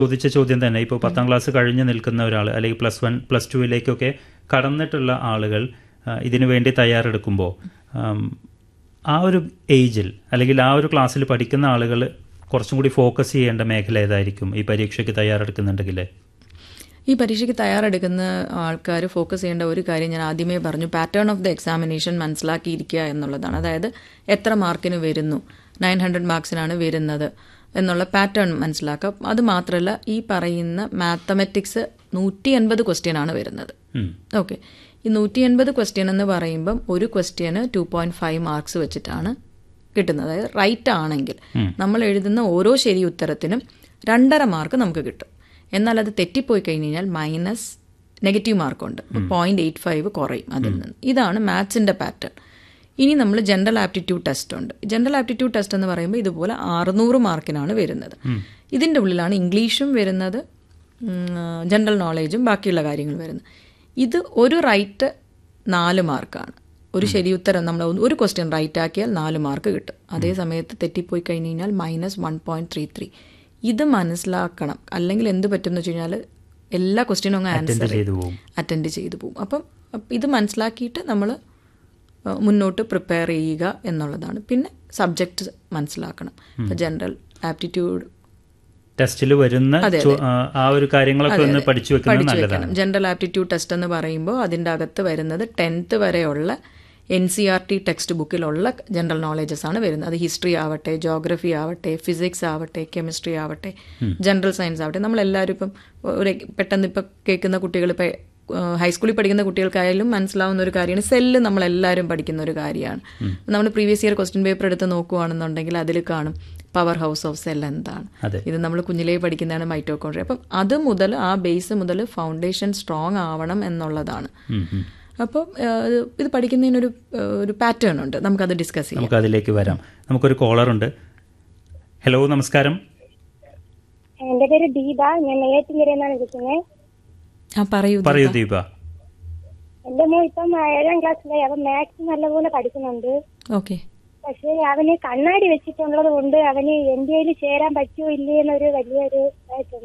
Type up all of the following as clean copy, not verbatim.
ചോദിച്ച ചോദ്യം തന്നെ. ഇപ്പോൾ 10ാം ക്ലാസ് കഴിഞ്ഞ് നിൽക്കുന്ന ഒരാൾ അല്ലെങ്കിൽ +1 +2 കടന്നിട്ടുള്ള ആളുകൾ ഇതിനു വേണ്ടി തയ്യാറെടുക്കുമ്പോൾ ആ ഒരു ഏജിൽ അല്ലെങ്കിൽ ആ ഒരു ക്ലാസ്സിൽ പഠിക്കുന്ന ആളുകൾ കുറച്ചും കൂടി ഫോക്കസ് ചെയ്യേണ്ട മേഖല ഏതായിരിക്കും ഈ പരീക്ഷയ്ക്ക് തയ്യാറെടുക്കുന്നുണ്ടെങ്കിൽ? ഈ പരീക്ഷയ്ക്ക് തയ്യാറെടുക്കുന്ന ആൾക്കാർ ഫോക്കസ് ചെയ്യേണ്ട ഒരു കാര്യം ഞാൻ ആദ്യമേ പറഞ്ഞു, പാറ്റേൺ ഓഫ് ദ എക്സാമിനേഷൻ മനസ്സിലാക്കിയിരിക്കുക എന്നുള്ളതാണ്. അതായത് എത്ര മാർക്കിന് വരുന്നു, 900 മാർക്സിനാണ് വരുന്നത് എന്നുള്ള പാറ്റേൺ മനസ്സിലാക്കാം. അത് മാത്രമല്ല, ഈ പറയുന്ന മാത്തമെറ്റിക്സ് 180 ക്വസ്റ്റ്യൻ ആണ് വരുന്നത്. ഓക്കെ, ഈ 180 ക്വസ്റ്റ്യൻ എന്ന് പറയുമ്പം ഒരു ക്വസ്റ്റ്യന് 2.5 മാർക്സ് വെച്ചിട്ടാണ് കിട്ടുന്നത്. അതായത് റൈറ്റ് ആണെങ്കിൽ നമ്മൾ എഴുതുന്ന ഓരോ ശരി ഉത്തരത്തിനും 2.5 മാർക്ക് നമുക്ക് കിട്ടും. എന്നാൽ അത് തെറ്റിപ്പോയി കഴിഞ്ഞ് കഴിഞ്ഞാൽ നെഗറ്റീവ് മാർക്കുണ്ട്, 0.85 കുറയും അതിൽ നിന്ന്. ഇതാണ് മാത്സിൻ്റെ പാറ്റേൺ. ഇനി നമ്മൾ ജനറൽ ആപ്റ്റിറ്റ്യൂഡ് ടെസ്റ്റ് ഉണ്ട്. ജനറൽ ആപ്റ്റിറ്റ്യൂഡ് ടെസ്റ്റ് എന്ന് പറയുമ്പോൾ ഇതുപോലെ 600 മാർക്കിനാണ് വരുന്നത്. ഇതിൻ്റെ ഉള്ളിലാണ് ഇംഗ്ലീഷും വരുന്നത്, ജനറൽ നോളേജും ബാക്കിയുള്ള കാര്യങ്ങൾ വരുന്നത്. ഇത് ഒരു റൈറ്റ് 4 മാർക്കാണ്. ഒരു ശരി ഉത്തരം നമ്മൾ ഒരു ക്വസ്റ്റ്യൻ റൈറ്റ് ആക്കിയാൽ 4 മാർക്ക് കിട്ടും. അതേ സമയത്ത് തെറ്റിപ്പോയി കഴിഞ്ഞ് കഴിഞ്ഞാൽ -1.33. ഇത് മനസ്സിലാക്കണം. അല്ലെങ്കിൽ എന്ത് പറ്റും എന്ന് വെച്ച് കഴിഞ്ഞാൽ എല്ലാ ക്വസ്റ്റ്യനും അങ്ങ് അറ്റൻഡ് ചെയ്തു പോകും. അപ്പം ഇത് മനസ്സിലാക്കിയിട്ട് നമ്മൾ മുന്നോട്ട് പ്രിപ്പയർ ചെയ്യുക എന്നുള്ളതാണ്. പിന്നെ സബ്ജക്റ്റ് മനസ്സിലാക്കണം. ഇപ്പോൾ ജനറൽ ആപ്റ്റിറ്റ്യൂഡ് ടെസ്റ്റിൽ വരുന്ന ആ ഒരു കാര്യങ്ങളൊക്കെ ഒന്ന് പഠിച്ചു വെക്കണം. ജനറൽ ആപ്റ്റിറ്റ്യൂഡ് ടെസ്റ്റ് എന്ന് പറയുമ്പോൾ അതിൻ്റെ അകത്ത് വരുന്നത് 10th വരെയുള്ള NCERT ടെക്സ്റ്റ് ബുക്കിലുള്ള ജനറൽ നോളേജസ് ആണ് വരുന്നത്. അത് ഹിസ്റ്ററി ആവട്ടെ, ജോഗ്രഫി ആവട്ടെ, ഫിസിക്സ് ആവട്ടെ, കെമിസ്ട്രി ആവട്ടെ, ജനറൽ സയൻസ് ആവട്ടെ. നമ്മളെല്ലാവരും ഇപ്പം പെട്ടെന്ന് ഇപ്പം കേൾക്കുന്ന കുട്ടികൾ, ഇപ്പം ഹൈസ്കൂളിൽ പഠിക്കുന്ന കുട്ടികൾക്കായാലും മനസ്സിലാവുന്ന ഒരു കാര്യമാണ്, സെല്ല് നമ്മളെല്ലാവരും പഠിക്കുന്ന ഒരു കാര്യമാണ്. നമ്മൾ പ്രീവിയസ് ഇയർ ക്വസ്റ്റ്യൻ പേപ്പർ എടുത്ത് നോക്കുകയാണെന്നുണ്ടെങ്കിൽ അതിൽ കാണും പവർ ഹൗസ് ഓഫ് സെൽ എന്താണ്. ഇത് നമ്മൾ കുഞ്ഞിലേ പഠിക്കുന്നതാണ് മൈറ്റോകോൺഡ്രിയ. അപ്പം അത് മുതൽ, ആ ബേസ് മുതൽ ഫൗണ്ടേഷൻ സ്ട്രോങ് ആവണം എന്നുള്ളതാണ്. അപ്പോൾ ഇത് പഠിക്കുന്നതിനൊരു പാറ്റേൺ ഉണ്ട്. നമുക്കത് ഡിസ്കസ് ചെയ്യാം. നമുക്ക് അതിലേക്ക് വരാം. നമുക്കൊരു കോളർ ഉണ്ട്. ഹലോ, നമസ്കാരം. എന്റെ പേര് ദീപ, ഞാൻ നെയ്യാറ്റിൻകരയെന്നാണ് വിളിക്കുന്നത്. പറയൂ ദീപ. എന്റെ മോൻ ഇപ്പം 7ാം ക്ലാസ്സിലായി. അവൻ മാത്സ് നല്ലപോലെ പഠിക്കുന്നുണ്ട്. ഓക്കെ, പക്ഷേ അവന് കണ്ണാടി വെച്ചിട്ടുള്ളത് കൊണ്ട് അവന് NDAയിൽ ചേരാൻ പറ്റുമോ ഇല്ലേ എന്നൊരു വലിയൊരു ഇതായിട്ടുണ്ട്.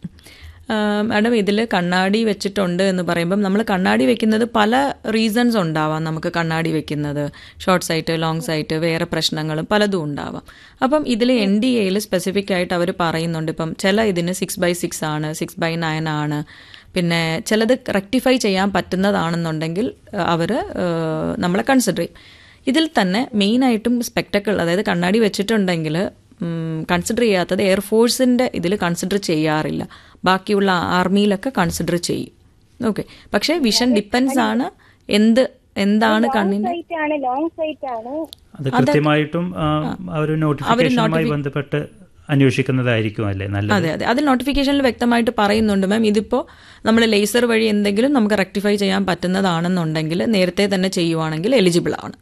മാഡം, ഇതിൽ കണ്ണാടി വെച്ചിട്ടുണ്ട് എന്ന് പറയുമ്പം നമ്മൾ കണ്ണാടി വെക്കുന്നത് പല റീസൺസ് ഉണ്ടാവാം. നമുക്ക് കണ്ണാടി വെക്കുന്നത് ഷോർട്ട് സൈറ്റ്, ലോങ് സൈറ്റ്, വേറെ പ്രശ്നങ്ങളും പലതും ഉണ്ടാവാം. അപ്പം ഇതിൽ NDAയിൽ സ്പെസിഫിക് ആയിട്ട് അവർ പറയുന്നുണ്ട്. ഇപ്പം ചില ഇതിന് 6/6 ആണ്, 6/9 ആണ്. പിന്നെ ചിലത് റെക്ടിഫൈ ചെയ്യാൻ പറ്റുന്നതാണെന്നുണ്ടെങ്കിൽ അവർ നമ്മളെ കൺസിഡർ ചെയ്യും. ഇതിൽ തന്നെ മെയിനായിട്ടും സ്പെക്ടക്കിൾ, അതായത് കണ്ണാടി വെച്ചിട്ടുണ്ടെങ്കിൽ കൺസിഡർ ചെയ്യാത്തത് എയർഫോഴ്സിൻ്റെ ഇതിൽ കൺസിഡർ ചെയ്യാറില്ല. ബാക്കിയുള്ള ആർമിയിലൊക്കെ കൺസിഡർ ചെയ്യും. ഓക്കെ, പക്ഷേ വിഷൻ ഡിപ്പെൻസ് ആണ് എന്താണ് കണ്ണിന്റെ. അത് കൃത്യമായിട്ടും ഒരു നോട്ടിഫിക്കേഷനുമായി ബന്ധപ്പെട്ട് അന്വേഷിക്കുന്നതായിരിക്കും അല്ലേ നല്ലത്? അതെ, അതിൽ നോട്ടിഫിക്കേഷനിൽ വ്യക്തമായിട്ട് പറയുന്നുണ്ട് മാം. ഇതിപ്പോൾ നമ്മൾ ലേസർ വഴി എന്തെങ്കിലും നമുക്ക് റെക്ടിഫൈ ചെയ്യാൻ പറ്റുന്നതാണെന്നുണ്ടെങ്കിൽ നേരത്തെ തന്നെ ചെയ്യുവാണെങ്കിൽ എലിജിബിൾ ആണ്.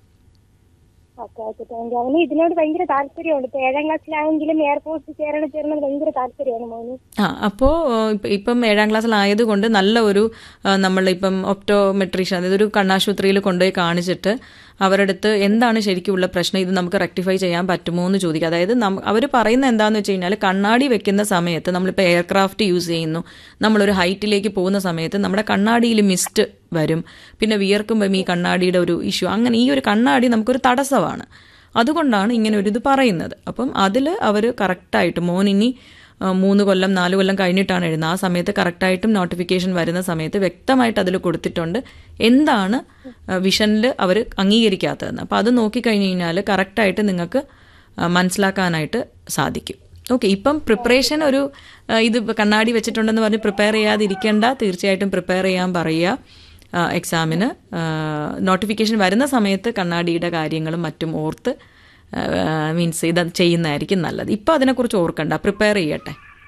അവന് ഇതിനോട് ഭയങ്കര താല്പര്യമുണ്ട്. 7ാം ക്ലാസ്സിലാണെങ്കിലും എയർഫോഴ്സിൽ ചേർന്നത് ഭയങ്കര താല്പര്യമാണ് മോന്. അപ്പോൾ ഇപ്പം 7ാം ക്ലാസ്സിലായതുകൊണ്ട് നല്ല ഒരു നമ്മളിപ്പം ഒപ്റ്റോമെട്രീഷ്യൻ, അതായത് ഒരു കണ്ണാശുപത്രിയിൽ കൊണ്ടുപോയി കാണിച്ചിട്ട് അവരുടെ അടുത്ത് എന്താണ് ശരിക്കുമുള്ള പ്രശ്നം, ഇത് നമുക്ക് റെക്ടിഫൈ ചെയ്യാൻ പറ്റുമോ എന്ന് ചോദിക്കുക. അതായത് അവർ പറയുന്നത് എന്താണെന്ന് വെച്ച് കഴിഞ്ഞാൽ, കണ്ണാടി വെക്കുന്ന സമയത്ത് നമ്മളിപ്പോൾ എയർക്രാഫ്റ്റ് യൂസ് ചെയ്യുന്നു, നമ്മളൊരു ഹൈറ്റിലേക്ക് പോകുന്ന സമയത്ത് നമ്മുടെ കണ്ണാടിയിൽ മിസ്റ്റ് വരും, പിന്നെ വിയർക്കുമ്പം ഈ കണ്ണാടിയുടെ ഒരു ഇഷ്യൂ, അങ്ങനെ ഈ ഒരു കണ്ണാടി നമുക്കൊരു തടസ്സമാണ്. അതുകൊണ്ടാണ് ഇങ്ങനെ ഒരു ഇത് പറയുന്നത്. അപ്പം അതിൽ അവർ കറക്റ്റായിട്ട് മോനിനി 3 കൊല്ലം 4 കൊല്ലം കഴിഞ്ഞിട്ടാണ് എഴുതുന്നത്. ആ സമയത്ത് കറക്റ്റായിട്ടും നോട്ടിഫിക്കേഷൻ വരുന്ന സമയത്ത് വ്യക്തമായിട്ട് അതിൽ കൊടുത്തിട്ടുണ്ട് എന്താണ് വിഷനിൽ അവർ അംഗീകരിക്കാത്തതെന്ന്. അപ്പോൾ അത് നോക്കിക്കഴിഞ്ഞ് കഴിഞ്ഞാൽ കറക്റ്റായിട്ട് നിങ്ങൾക്ക് മനസ്സിലാക്കാനായിട്ട് സാധിക്കും. ഓക്കെ, ഇപ്പം പ്രിപ്പറേഷൻ ഒരു ഇത് കണ്ണാടി വെച്ചിട്ടുണ്ടെന്ന് പറഞ്ഞ് പ്രിപ്പയർ ചെയ്യാതിരിക്കേണ്ട, തീർച്ചയായിട്ടും പ്രിപ്പയർ ചെയ്യാൻ പറയുക എക്സാമിന്. നോട്ടിഫിക്കേഷൻ വരുന്ന സമയത്ത് കണ്ണാടിയുടെ കാര്യങ്ങളും മറ്റും ഓർത്ത് മീൻസ് ഇത് ചെയ്യുന്നതായിരിക്കും നല്ലത്. ഇപ്പം അതിനെക്കുറിച്ച് ഓർക്കണ്ട, പ്രിപ്പയർ ചെയ്യട്ടെ.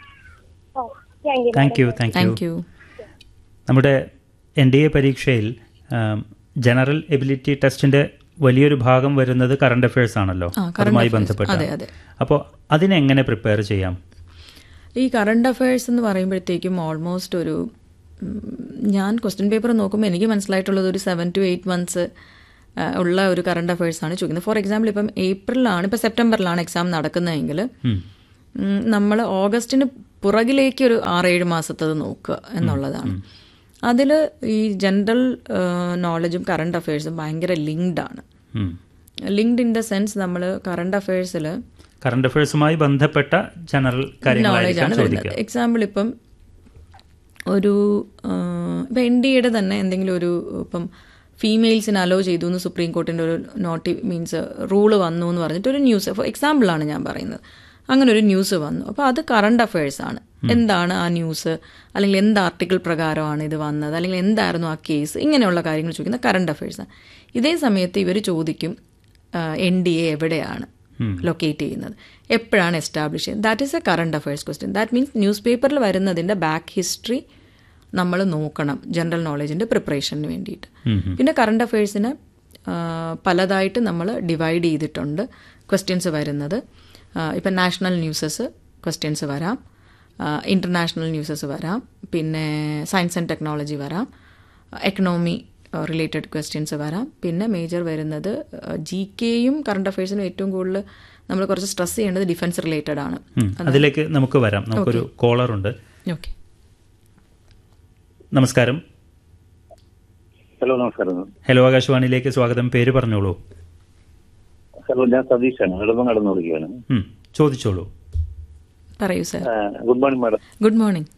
Thank you. നമ്മുടെ NDA പരീക്ഷയിൽ ജനറൽ എബിലിറ്റി ടെസ്റ്റിന്റെ വലിയൊരു ഭാഗം വരുന്നത് കറണ്ട് അഫയേഴ്സ് ആണല്ലോ, അതുമായി ബന്ധപ്പെട്ട്. അപ്പോൾ അതിനെങ്ങനെ പ്രിപ്പയർ ചെയ്യാം? ഈ കറണ്ട് അഫയേഴ്സ് എന്ന് പറയുമ്പോഴത്തേക്കും ഓൾമോസ്റ്റ് ഒരു, ഞാൻ ക്വസ്റ്റ്യൻ പേപ്പർ നോക്കുമ്പോൾ എനിക്ക് മനസ്സിലായിട്ടുള്ളത് ഒരു 7 to 8 months ഉള്ള ഒരു കറണ്ട് അഫയേഴ്സാണ് ചോദിക്കുന്നത്. ഫോർ എക്സാമ്പിൾ, ഇപ്പം സെപ്റ്റംബറിലാണ് എക്സാം നടക്കുന്നതെങ്കിൽ നമ്മൾ ഓഗസ്റ്റിന് പുറകിലേക്ക് ഒരു 6-7 മാസത്തത് നോക്കുക എന്നുള്ളതാണ്. അതിൽ ഈ ജനറൽ നോളജും കറണ്ട് അഫയേഴ്സും ഭയങ്കര ലിങ്ക്ഡ് ആണ്. ലിങ്ക്ഡ് ഇൻ ദ സെൻസ് നമ്മൾ കറണ്ട് അഫയേഴ്സുമായി ബന്ധപ്പെട്ട ജനറൽ നോളജാണ് വരുന്നത്. എക്സാമ്പിൾ ഇപ്പം NDAയുടെ തന്നെ എന്തെങ്കിലും ഇപ്പം ഫീമെയിൽസിന് അലോ ചെയ്തു എന്ന് സുപ്രീം കോർട്ടിൻ്റെ ഒരു റൂള് വന്നു എന്ന് പറഞ്ഞിട്ട് ഒരു ന്യൂസ്, ഫോർ എക്സാമ്പിളാണ് ഞാൻ പറയുന്നത്, അങ്ങനെ ഒരു ന്യൂസ് വന്നു. അപ്പോൾ അത് കറണ്ട് അഫയേഴ്സ് ആണ്. എന്താണ് ആ ന്യൂസ്, അല്ലെങ്കിൽ എന്ത് ആർട്ടിക്കിൾ പ്രകാരമാണ് ഇത് വന്നത്, അല്ലെങ്കിൽ എന്തായിരുന്നു ആ കേസ്, ഇങ്ങനെയുള്ള കാര്യങ്ങൾ ചോദിക്കുന്ന കറണ്ട് അഫയേഴ്സാണ്. ഇതേ സമയത്ത് ഇവർ ചോദിക്കും NDA എവിടെയാണ് ലൊക്കേറ്റ് ചെയ്യുന്നത്, എപ്പോഴാണ് എസ്റ്റാബ്ലിഷ് ചെയ്യുന്നത്. That is A current affairs question. That means news പേപ്പറിൽ വരുന്നതിൻ്റെ ബാക്ക് ഹിസ്റ്ററി നമ്മൾ നോക്കണം ജനറൽ നോളജിൻ്റെ പ്രിപ്പറേഷന് വേണ്ടിയിട്ട്. പിന്നെ കറണ്ട് അഫയേഴ്സിന് പലതായിട്ട് നമ്മൾ ഡിവൈഡ് ചെയ്തിട്ടുണ്ട് ക്വസ്റ്റ്യൻസ് വരുന്നത്. ഇപ്പം നാഷണൽ ന്യൂസസ് ക്വസ്റ്റ്യൻസ് വരാം, ഇൻ്റർനാഷണൽ ന്യൂസസ് വരാം, പിന്നെ സയൻസ് ആൻഡ് ടെക്നോളജി വരാം, എക്കണോമി റിലേറ്റഡ് ക്വസ്റ്റ്യൻസ് വരാം. പിന്നെ മേജർ വരുന്നത് GKയും കറണ്ട് അഫയേഴ്സിനും ഏറ്റവും കൂടുതൽ നമ്മൾ കുറച്ച് സ്ട്രെസ് ചെയ്യേണ്ടത് ഡിഫൻസ് റിലേറ്റഡ് ആണ്. അതിലേക്ക് നമുക്ക് വരാം. നമുക്കൊരു കോളർ ഉണ്ട്. ഓക്കെ, നമസ്കാരം. ഹലോ, നമസ്കാരം. ഹലോ, ആകാശവാണിയിലേക്ക് സ്വാഗതം. പേര് പറഞ്ഞോളൂ. ഹലോ, ഞാൻ സതീഷാണ്, നെടുമങ്ങാട് നിന്ന് വിളിക്കുകയാണ്. ചോദിച്ചോളൂ. പറയൂ sir. Good morning madam. Good morning.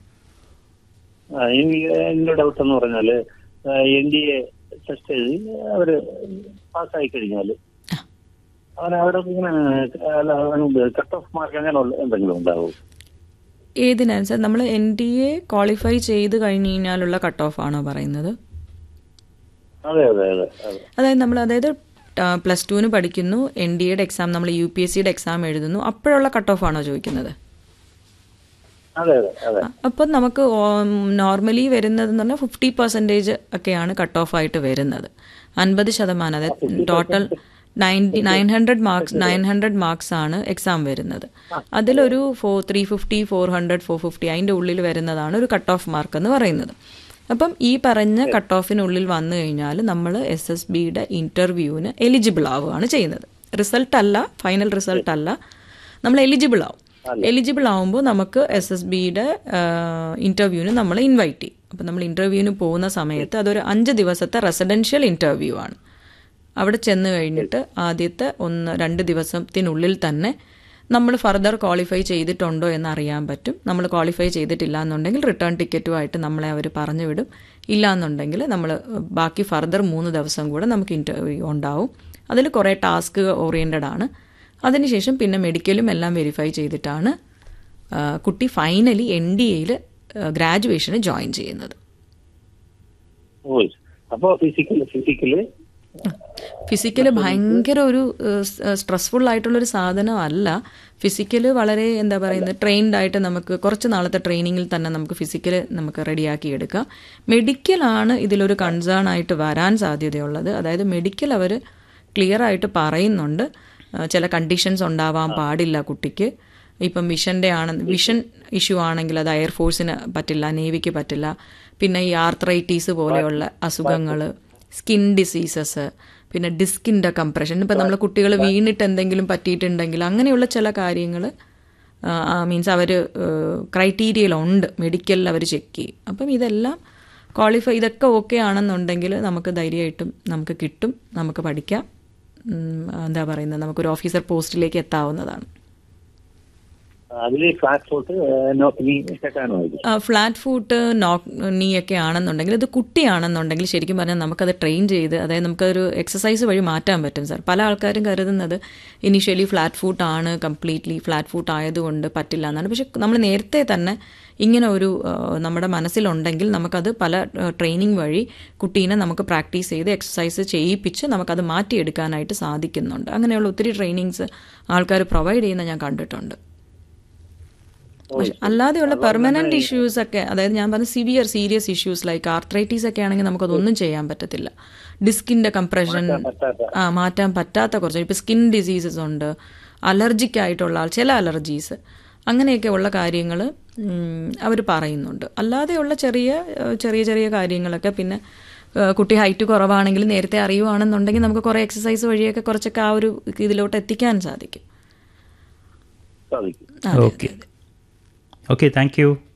എന്റെ ഡൗട്ട് എന്ന് പറഞ്ഞാല് NDA ടെസ്റ്റ് എഴുതി അവര് പാസ്സായി കഴിഞ്ഞാല് അവർക്ക് ഇങ്ങനെ കട്ട് ഓഫ് മാർക്ക് അങ്ങനെ എന്തെങ്കിലും ഉണ്ടാവും? ഏതിനാണ് സാർ? നമ്മൾ NDA ക്വാളിഫൈ ചെയ്ത് കഴിഞ്ഞ് കഴിഞ്ഞാലുള്ള കട്ട് ഓഫ് ആണോ പറയുന്നത്? അതെ അതെ അതെ. അതായത് നമ്മൾ +2 പഠിക്കുന്നു, NDAയുടെ എക്സാം, നമ്മൾ UPSCയുടെ എക്സാം എഴുതുന്നു, അപ്പോഴുള്ള കട്ട് ഓഫ് ആണോ ചോദിക്കുന്നത്? അപ്പം നമുക്ക് നോർമലി വരുന്നതെന്ന് പറഞ്ഞാൽ 50% ഒക്കെയാണ് കട്ട് ഓഫ് ആയിട്ട് വരുന്നത്. 50%, അതായത് ടോട്ടൽ 900 മാർക്സ് ആണ് എക്സാം വരുന്നത്. അതിലൊരു 350, 400, 450 അതിൻ്റെ ഉള്ളിൽ വരുന്നതാണ് ഒരു കട്ട് ഓഫ് മാർക്ക് എന്ന് പറയുന്നത്. അപ്പം ഈ പറഞ്ഞ കട്ട് ഓഫിനുള്ളിൽ വന്നു കഴിഞ്ഞാൽ നമ്മൾ SSBയുടെ ഇൻ്റർവ്യൂവിന് എലിജിബിൾ ആവുകയാണ് ചെയ്യുന്നത്. റിസൾട്ട് അല്ല, ഫൈനൽ റിസൾട്ട് അല്ല, നമ്മൾ എലിജിബിൾ ആവും. എലിജിബിൾ ആവുമ്പോൾ നമുക്ക് SSBയുടെ ഇൻ്റർവ്യൂവിന് നമ്മൾ ഇൻവൈറ്റ് ചെയ്യും. അപ്പം നമ്മൾ ഇൻ്റർവ്യൂവിന് പോകുന്ന സമയത്ത് അതൊരു 5 ദിവസത്തെ റെസിഡൻഷ്യൽ ഇൻ്റർവ്യൂ ആണ്. അവിടെ ചെന്ന് കഴിഞ്ഞിട്ട് ആദ്യത്തെ 1-2 ദിവസത്തിനുള്ളിൽ തന്നെ നമ്മൾ ഫർദർ ക്വാളിഫൈ ചെയ്തിട്ടുണ്ടോ എന്ന് അറിയാൻ പറ്റും. നമ്മൾ ക്വാളിഫൈ ചെയ്തിട്ടില്ല എന്നുണ്ടെങ്കിൽ റിട്ടേൺ ടിക്കറ്റുമായിട്ട് നമ്മളെ അവർ പറഞ്ഞു വിടും. ഇല്ല എന്നുണ്ടെങ്കിൽ നമ്മൾ ബാക്കി ഫർദർ 3 ദിവസം കൂടെ നമുക്ക് ഇൻ്റർവ്യൂ ഉണ്ടാവും. അതിൽ കുറേ ടാസ്ക് ഓറിയൻറ്റഡ് ആണ്. അതിനുശേഷം പിന്നെ മെഡിക്കലും എല്ലാം വെരിഫൈ ചെയ്തിട്ടാണ് കുട്ടി ഫൈനലി NDAയിൽ ഗ്രാജുവേഷന് ജോയിൻ ചെയ്യുന്നത്. ഫിസിക്കല് ഭയങ്കര ഒരു സ്ട്രെസ്ഫുൾ ആയിട്ടുള്ളൊരു സാധനമല്ല. ഫിസിക്കല് വളരെ ട്രെയിൻഡ് ആയിട്ട് നമുക്ക് കുറച്ച് നാളത്തെ ട്രെയിനിങ്ങിൽ തന്നെ നമുക്ക് ഫിസിക്കല് നമുക്ക് റെഡിയാക്കി എടുക്കാം. മെഡിക്കലാണ് ഇതിലൊരു കൺസേൺ ആയിട്ട് വരാൻ സാധ്യതയുള്ളത്. അതായത് മെഡിക്കൽ അവർ ക്ലിയർ ആയിട്ട് പറയുന്നുണ്ട് ചില കണ്ടീഷൻസ് ഉണ്ടാവാൻ പാടില്ല കുട്ടിക്ക്. ഇപ്പം വിഷൻ ഇഷ്യൂ ആണെങ്കിൽ അത് എയർഫോഴ്സിന് പറ്റില്ല, നേവിക്ക് പറ്റില്ല. പിന്നെ ഈ ആർത്രൈറ്റീസ് പോലെയുള്ള അസുഖങ്ങൾ, സ്കിൻ ഡിസീസസ്, പിന്നെ ഡിസ്കിൻ്റെ കംപ്രഷൻ, ഇപ്പം നമ്മൾ കുട്ടികൾ വീണിട്ട് എന്തെങ്കിലും പറ്റിയിട്ടുണ്ടെങ്കിൽ അങ്ങനെയുള്ള ചില കാര്യങ്ങൾ മീൻസ് അവർ ക്രൈറ്റീരിയയിലുണ്ട്, മെഡിക്കലിൽ അവർ ചെക്ക് ചെയ്യും. അപ്പം ഇതെല്ലാം ക്വാളിഫൈ, ഇതൊക്കെ ഓക്കെ ആണെന്നുണ്ടെങ്കിൽ നമുക്ക് ധൈര്യമായിട്ടും നമുക്ക് കിട്ടും, നമുക്ക് പഠിക്കാം. നമുക്കൊരു ഓഫീസർ പോസ്റ്റിലേക്ക് എത്താവുന്നതാണ്. ഫ്ലാറ്റ് ഫൂട്ട്, നോക്ക് നീ ഒക്കെ ആണെന്നുണ്ടെങ്കിൽ, ഇത് കുട്ടിയാണെന്നുണ്ടെങ്കിൽ ശരിക്കും പറഞ്ഞാൽ നമുക്കത് ട്രെയിൻ ചെയ്ത്, അതായത് നമുക്കൊരു എക്സസൈസ് വഴി മാറ്റാൻ പറ്റും സാർ. പല ആൾക്കാരും കരുതുന്നത് ഇനീഷ്യലി ഫ്ലാറ്റ് ഫൂട്ട് ആണ്, കംപ്ലീറ്റ്ലി ഫ്ലാറ്റ് ഫൂട്ട് ആയതുകൊണ്ട് പറ്റില്ല എന്നാണ്. പക്ഷെ നമ്മൾ നേരത്തെ തന്നെ ഇങ്ങനെ ഒരു നമ്മുടെ മനസ്സിലുണ്ടെങ്കിൽ നമുക്കത് പല ട്രെയിനിങ് വഴി കുട്ടീനെ നമുക്ക് പ്രാക്ടീസ് ചെയ്ത് എക്സസൈസ് ചെയ്യിപ്പിച്ച് നമുക്കത് മാറ്റിയെടുക്കാനായിട്ട് സാധിക്കുന്നുണ്ട്. അങ്ങനെയുള്ള ഒത്തിരി ട്രെയിനിങ്സ് ആൾക്കാർ പ്രൊവൈഡ് ചെയ്യുന്ന ഞാൻ കണ്ടിട്ടുണ്ട്. പക്ഷെ അല്ലാതെയുള്ള പെർമനന്റ് ഇഷ്യൂസ് ഒക്കെ, അതായത് ഞാൻ പറഞ്ഞ സീരിയസ് ഇഷ്യൂസ് ലൈക്ക് ആർത്രൈറ്റീസ് ഒക്കെ ആണെങ്കിൽ നമുക്കതൊന്നും ചെയ്യാൻ പറ്റത്തില്ല. ഡിസ്കിന്റെ കംപ്രഷൻ മാറ്റാൻ പറ്റാത്ത കുറച്ച്, ഇപ്പം സ്കിൻ ഡിസീസസ് ഉണ്ട്, അലർജിക് ആയിട്ടുള്ള ചില അലർജീസ്, അങ്ങനെയൊക്കെ ഉള്ള കാര്യങ്ങൾ അവർ പറയുന്നുണ്ട്. അല്ലാതെയുള്ള ചെറിയ കാര്യങ്ങളൊക്കെ, പിന്നെ കുട്ടി ഹൈറ്റ് കുറവാണെങ്കിൽ നേരത്തെ അറിയുവാണെന്നുണ്ടെങ്കിൽ നമുക്ക് കുറേ എക്സസൈസ് വഴിയൊക്കെ കുറച്ചൊക്കെ ആ ഒരു ഇതിലോട്ട് എത്തിക്കാൻ സാധിക്കും. Okay, okay, thank you.